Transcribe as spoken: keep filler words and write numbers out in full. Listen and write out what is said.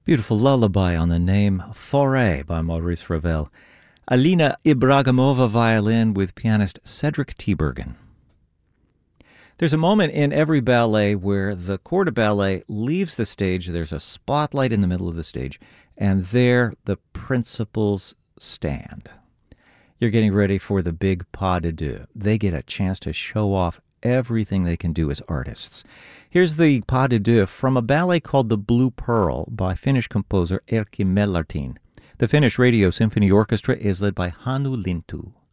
Beautiful lullaby on the name Forêt by Maurice Ravel. Alina Ibragimova violin with pianist Cedric Tebergen. There's a moment in every ballet where the corps de ballet leaves the stage. There's a spotlight in the middle of the stage, and there the principals stand. You're getting ready for the big pas de deux. They get a chance to show off everything they can do as artists. Here's the pas de deux from a ballet called The Blue Pearl by Finnish composer Erkki Mellartin. The Finnish Radio Symphony Orchestra is led by Hannu Lintu.